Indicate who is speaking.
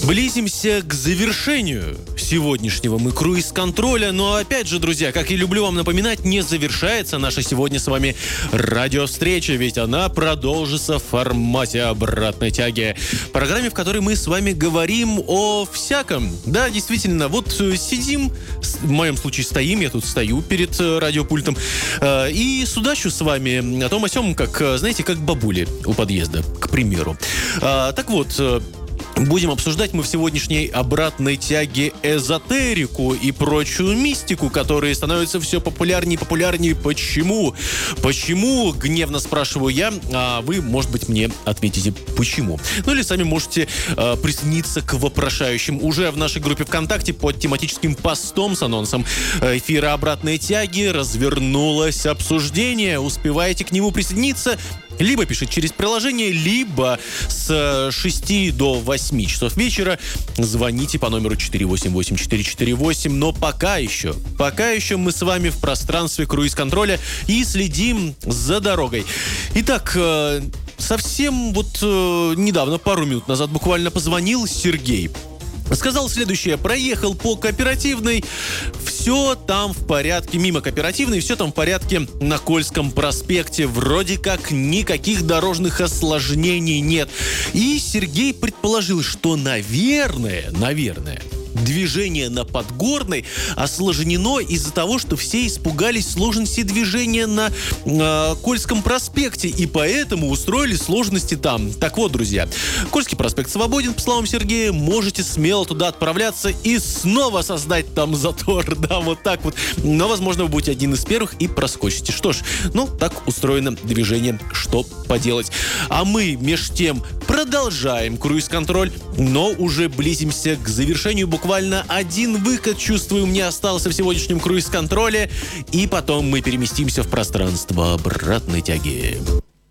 Speaker 1: Близимся к завершению сегодняшнего мы круиз-контроля. Но опять же, друзья, как и люблю вам напоминать, не завершается наша сегодня с вами радиовстреча, ведь она продолжится в формате обратной тяги. Программе, в которой мы с вами говорим о всяком. Да, действительно, вот сидим, в моем случае стоим, я тут стою перед радиопультом, и судачу с вами о том о сём, как, знаете, как бабули у подъезда, к примеру. Так вот, будем обсуждать мы в сегодняшней обратной тяге эзотерику и прочую мистику, которые становятся все популярнее и популярнее. Почему? Почему? Гневно спрашиваю я, а вы, может быть, мне ответите, почему. Ну или сами можете присоединиться к вопрошающим. Уже в нашей группе ВКонтакте под тематическим постом с анонсом эфира обратной тяги развернулось обсуждение. Успеваете к нему присоединиться? Либо пишите через приложение, либо с 6 до 8 часов вечера звоните по номеру 488-448. Но пока еще мы с вами в пространстве круиз-контроля и следим за дорогой. Итак, совсем недавно, пару минут назад буквально позвонил Сергей. Сказал следующее: проехал по Кооперативной, все там в порядке, мимо Кооперативной, все там в порядке на Кольском проспекте. Вроде как никаких дорожных осложнений нет. И Сергей предположил, что, наверное, движение на Подгорной осложнено из-за того, что все испугались сложности движения на Кольском проспекте, и поэтому устроили сложности там. Так вот, друзья, Кольский проспект свободен, по словам Сергея, можете смело туда отправляться и снова создать там затор, да, вот так вот. Но, возможно, вы будете один из первых и проскочите. Что ж, так устроено движение, что поделать. А мы, меж тем, продолжаем круиз-контроль, но уже близимся к завершению. Буквально один выход, чувствую, мне остался в сегодняшнем круиз-контроле, и потом мы переместимся в пространство обратной тяги.